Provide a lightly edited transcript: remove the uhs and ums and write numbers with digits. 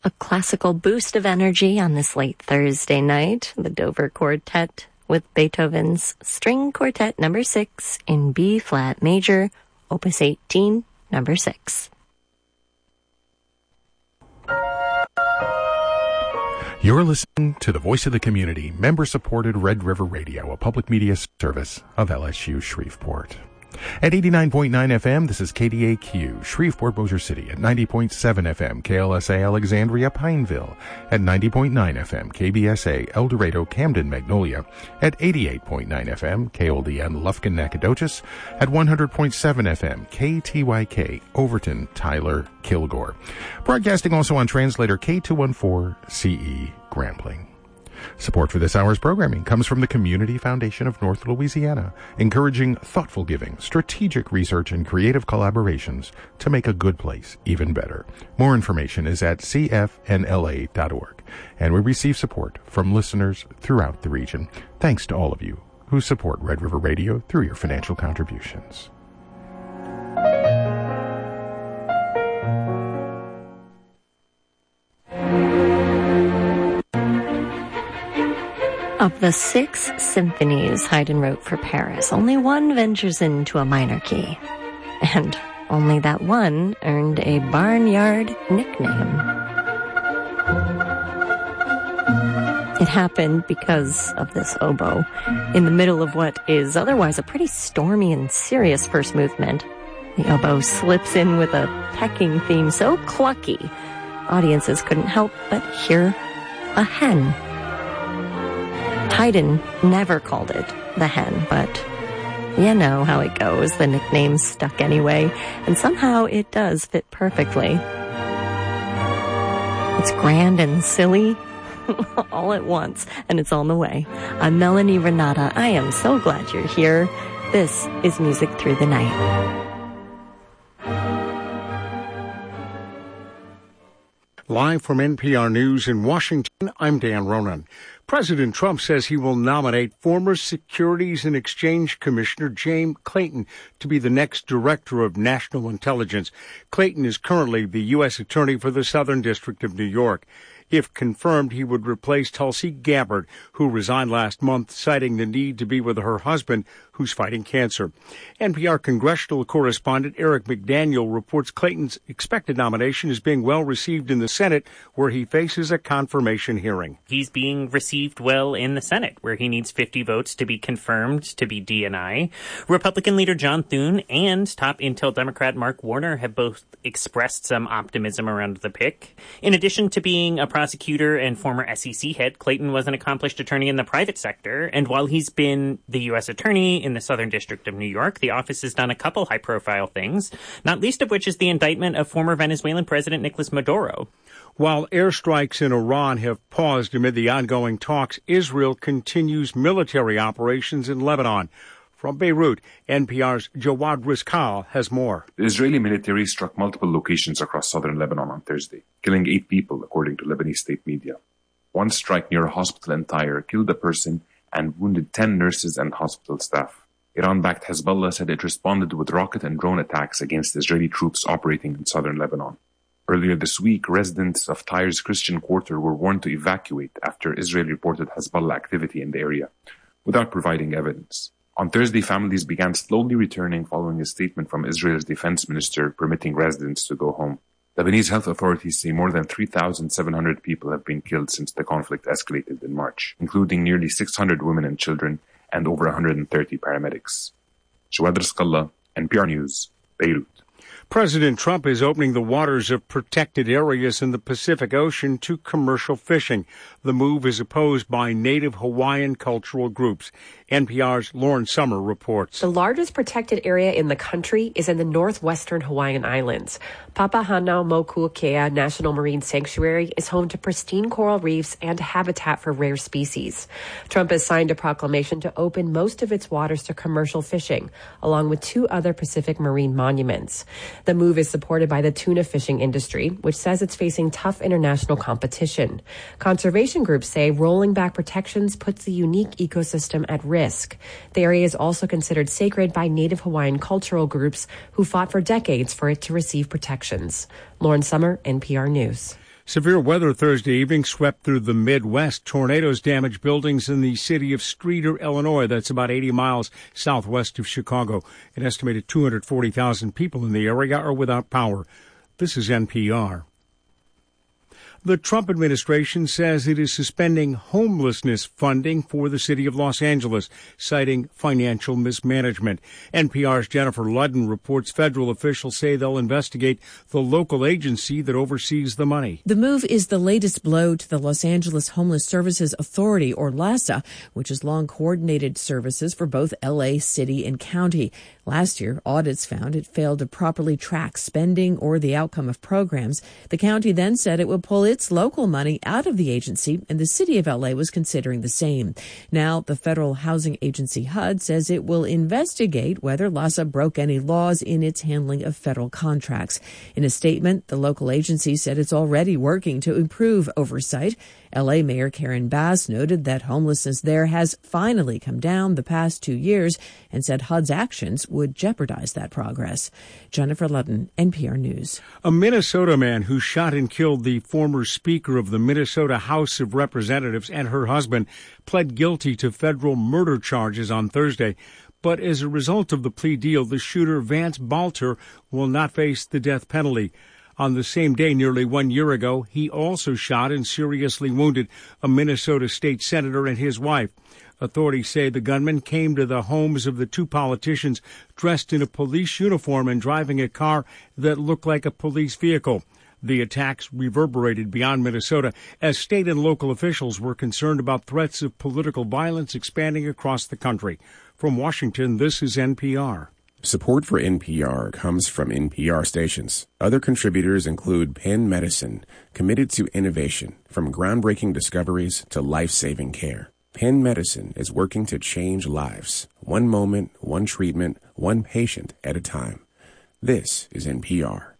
A classical boost of energy on this late Thursday night. The Dover Quartet with Beethoven's String Quartet No. 6 in B-flat major, Opus 18, No. 6. You're listening to the Voice of the Community, member-supported Red River Radio, a public media service of LSU Shreveport. At 89.9 FM, this is KDAQ, Shreveport, Bossier City. At 90.7 FM, KLSA, Alexandria, Pineville. At 90.9 FM, KBSA, El Dorado, Camden, Magnolia. At 88.9 FM, KOLDN, Lufkin, Nacogdoches. At 100.7 FM, KTYK, Overton, Tyler, Kilgore. Broadcasting also on translator K214CE, Grambling. Support for this hour's programming comes from the Community Foundation of North Louisiana, encouraging thoughtful giving, strategic research, and creative collaborations to make a good place even better. More information is at cfnla.org, and we receive support from listeners throughout the region. Thanks to all of you who support Red River Radio through your financial contributions. Of the 6 symphonies Haydn wrote for Paris, only one ventures into a minor key. And only that one earned a barnyard nickname. It happened because of this oboe, in the middle of what is otherwise a pretty stormy and serious first movement. The oboe slips in with a pecking theme so clucky, audiences couldn't help but hear a hen. Haydn never called it the hen, but you know how it goes. The nickname stuck anyway, and somehow it does fit perfectly. It's grand and silly all at once, and it's on the way. I'm Melanie Renata. I am so glad you're here. This is Music Through the Night. Live from NPR News in Washington, I'm Dan Ronan. President Trump says he will nominate former Securities and Exchange Commissioner James Clayton to be the next Director of National Intelligence. Clayton is currently the U.S. Attorney for the Southern District of New York. If confirmed, he would replace Tulsi Gabbard, who resigned last month, citing the need to be with her husband, who's fighting cancer. NPR congressional correspondent Eric McDaniel reports Clayton's expected nomination is being well received in the Senate, where he faces a confirmation hearing. He's being received well in the Senate, where he needs 50 votes to be confirmed to be D&I. Republican leader John Thune and top Intel Democrat Mark Warner have both expressed some optimism around the pick. In addition to being a prosecutor and former SEC head, Clayton was an accomplished attorney in the private sector, and while he's been the U.S. Attorney in the Southern District of New York, the office has done a couple high-profile things, not least of which is the indictment of former Venezuelan President Nicolas Maduro. While airstrikes in Iran have paused amid the ongoing talks, Israel continues military operations in Lebanon. From Beirut, NPR's Jawad Rizkal has more. The Israeli military struck multiple locations across southern Lebanon on Thursday, killing 8 people, according to Lebanese state media. One strike near a hospital in Tyre killed a person and wounded 10 nurses and hospital staff. Iran-backed Hezbollah said it responded with rocket and drone attacks against Israeli troops operating in southern Lebanon. Earlier this week, residents of Tyre's Christian Quarter were warned to evacuate after Israel reported Hezbollah activity in the area, without providing evidence. On Thursday, families began slowly returning following a statement from Israel's defense minister permitting residents to go home. Lebanese health authorities say more than 3,700 people have been killed since the conflict escalated in March, including nearly 600 women and children and over 130 paramedics. Jawad Rizkallah, NPR News, Beirut. President Trump is opening the waters of protected areas in the Pacific Ocean to commercial fishing. The move is opposed by native Hawaiian cultural groups. NPR's Lauren Summer reports. The largest protected area in the country is in the northwestern Hawaiian Islands. Papahanaumokuakea National Marine Sanctuary is home to pristine coral reefs and habitat for rare species. Trump has signed a proclamation to open most of its waters to commercial fishing, along with 2 other Pacific marine monuments. The move is supported by the tuna fishing industry, which says it's facing tough international competition. Conservation groups say rolling back protections puts the unique ecosystem at risk. The area is also considered sacred by native Hawaiian cultural groups who fought for decades for it to receive protections. Lauren Summer, NPR News. Severe weather Thursday evening swept through the Midwest. Tornadoes damaged buildings in the city of Streator, Illinois. That's about 80 miles southwest of Chicago. An estimated 240,000 people in the area are without power. This is NPR. The Trump administration says it is suspending homelessness funding for the city of Los Angeles, citing financial mismanagement. NPR's Jennifer Ludden reports federal officials say they'll investigate the local agency that oversees the money. The move is the latest blow to the Los Angeles Homeless Services Authority, or LAHSA, which has long coordinated services for both L.A. City and county. Last year, audits found it failed to properly track spending or the outcome of programs. The county then said it would pull its local money out of the agency, and the city of L.A. was considering the same. Now, the federal housing agency HUD says it will investigate whether LAHSA broke any laws in its handling of federal contracts. In a statement, the local agency said it's already working to improve oversight. L.A. Mayor Karen Bass noted that homelessness there has finally come down the past 2 years and said HUD's actions would jeopardize that progress. Jennifer Ludden, NPR News. A Minnesota man who shot and killed the former Speaker of the Minnesota House of Representatives and her husband pled guilty to federal murder charges on Thursday. But as a result of the plea deal, the shooter, Vance Balter, will not face the death penalty. On the same day, nearly 1 year ago, he also shot and seriously wounded a Minnesota state senator and his wife. Authorities say the gunman came to the homes of the two politicians dressed in a police uniform and driving a car that looked like a police vehicle. The attacks reverberated beyond Minnesota as state and local officials were concerned about threats of political violence expanding across the country. From Washington, this is NPR. Support for NPR comes from NPR stations. Other contributors include Penn Medicine, committed to innovation, from groundbreaking discoveries to life-saving care. Penn Medicine is working to change lives, one moment, one treatment, one patient at a time. This is NPR.